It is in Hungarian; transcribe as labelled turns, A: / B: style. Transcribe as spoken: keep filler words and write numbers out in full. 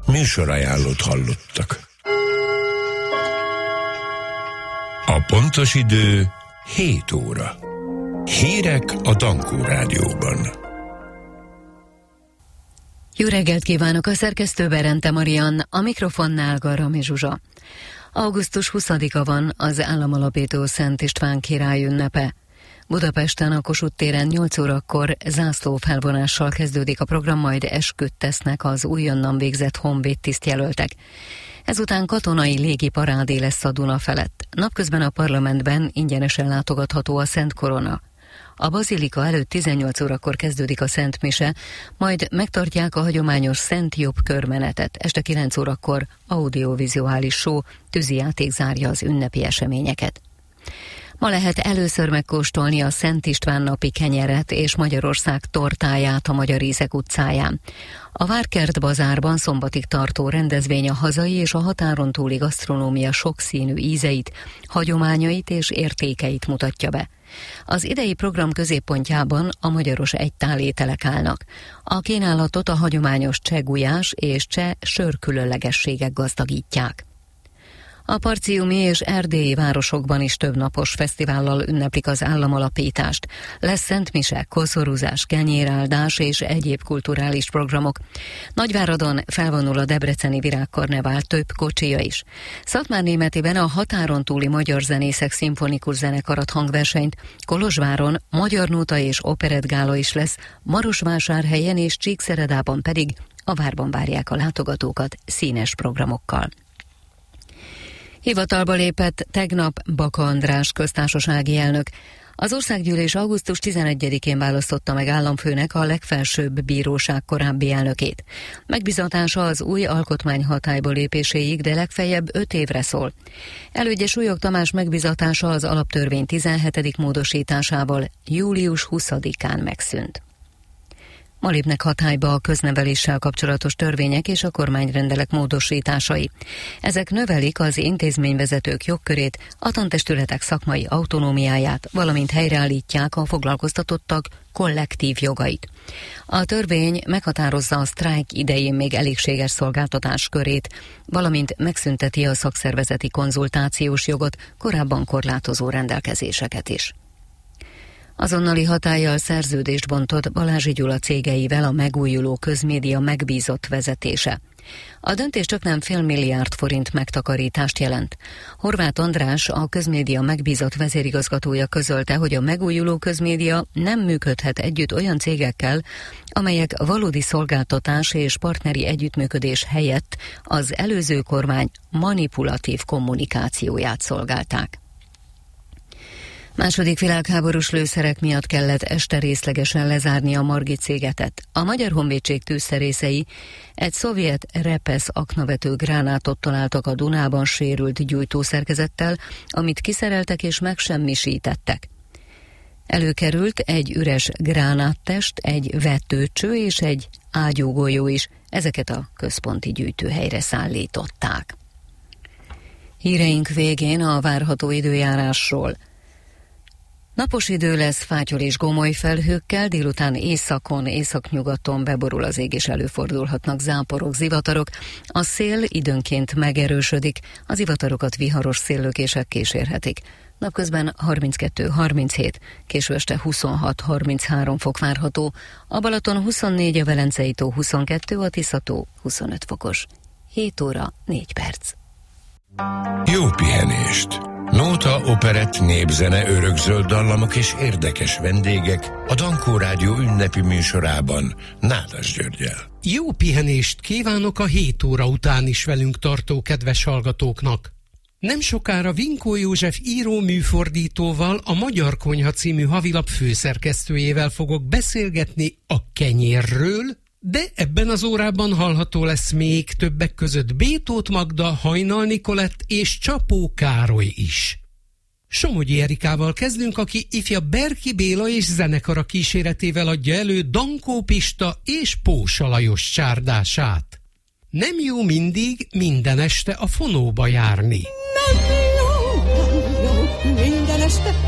A: Műsorajánlót hallottak. A pontos idő hét óra. Hírek a Dankó Rádióban.
B: Jó reggelt kívánok, a szerkesztő Berente Marian, a mikrofonnál Garami Zsuzsa. augusztus huszadika van, az államalapító Szent István király ünnepe. Budapesten a Kossuth téren nyolc órakor zászlófelvonással kezdődik a program, majd esküt tesznek az újonnan végzett honvéd tisztjelöltek. Ezután katonai légi parádé lesz a Duna felett. Napközben a parlamentben ingyenesen látogatható a Szent Korona. A bazilika előtt tizennyolc órakor kezdődik a Szent Mise, majd megtartják a hagyományos Szent Jobb körmenetet. Este kilenc órakor audiovizuális show, tűzijáték zárja az ünnepi eseményeket. Ma lehet először megkóstolni a Szent István napi kenyeret és Magyarország tortáját a Magyar Ízek utcáján. A Várkert bazárban szombatig tartó rendezvény a hazai és a határon túli gasztronómia sokszínű ízeit, hagyományait és értékeit mutatja be. Az idei program középpontjában a magyaros egytál ételek állnak. A kínálatot a hagyományos cseh gulyás és cseh sörkülönlegességek gazdagítják. A parciumi és erdélyi városokban is több napos fesztivállal ünneplik az államalapítást. Lesz szentmise, koszorúzás, kenyéráldás és egyéb kulturális programok. Nagyváradon felvonul a debreceni virágkarnevál több kocsija is. Szatmárnémetiben a határon túli magyar zenészek szimfonikus zenekarat hangversenyt, Kolozsváron magyar nóta és operettgála is lesz, Marosvásárhelyen és Csíkszeredában pedig a várban várják a látogatókat színes programokkal. Hivatalba lépett tegnap Baka András köztársasági elnök. Az országgyűlés augusztus tizenegyedikén választotta meg államfőnek a legfelsőbb bíróság korábbi elnökét. Megbizatása az új alkotmány hatályba lépéséig, de legfeljebb öt évre szól. Elődje Súlyog Tamás megbizatása az alaptörvény tizenhetedik módosításával július huszadikán megszűnt. Ma lépnek hatályba a közneveléssel kapcsolatos törvények és a kormányrendelet módosításai. Ezek növelik az intézményvezetők jogkörét, a tantestületek szakmai autonómiáját, valamint helyreállítják a foglalkoztatottak kollektív jogait. A törvény meghatározza a sztrájk idején még elégséges szolgáltatás körét, valamint megszünteti a szakszervezeti konzultációs jogot, korábban korlátozó rendelkezéseket is. Azonnali hatállyal szerződést bontott Balázsi Gyula cégeivel a megújuló közmédia megbízott vezetése. A döntés csaknem fél milliárd forint megtakarítást jelent. Horváth András, a közmédia megbízott vezérigazgatója közölte, hogy a megújuló közmédia nem működhet együtt olyan cégekkel, amelyek valódi szolgáltatás és partneri együttműködés helyett az előző kormány manipulatív kommunikációját szolgálták. Második világháborús lőszerek miatt kellett este részlegesen lezárni a Margit szigetet. A Magyar Honvédség tűzszerészei egy szovjet Repesz aknavető gránátot találtak a Dunában sérült gyújtószerkezettel, amit kiszereltek és megsemmisítettek. Előkerült egy üres gránáttest, egy vetőcső és egy ágyúgolyó is. Ezeket a központi gyűjtőhelyre szállították. Híreink végén a várható időjárásról. Napos idő lesz fátyol és gomoly felhőkkel, délután északon, északnyugaton beborul az ég és előfordulhatnak záporok, zivatarok. A szél időnként megerősödik, az zivatarokat viharos széllökések kísérhetik. Napközben harminckettő harminchét, késő este huszonhat harminchárom fok várható, a Balaton huszonnégy, a Velencei tó huszonkettő, a Tisza-tó huszonöt fokos. hét óra négy perc.
A: Jó pihenést! Nóta, operett, népzene, örökzöld dallamok és érdekes vendégek a Dankó Rádió ünnepi műsorában Nádas Györggyel.
C: Jó pihenést kívánok a hét óra után is velünk tartó kedves hallgatóknak! Nem sokára Vinkó József író műfordítóval, a Magyar Konyha című havilap főszerkesztőjével fogok beszélgetni a kenyérről, de ebben az órában hallható lesz még többek között Bétót Magda, Hajnal Nikolett és Csapó Károly is. Somogyi Erikával kezdünk, aki ifja Berki Béla és zenekara kíséretével adja elő Dankó Pista és Pósa Lajos csárdását. Nem jó mindig minden este a fonóba járni.
D: Nem jó, nem jó minden este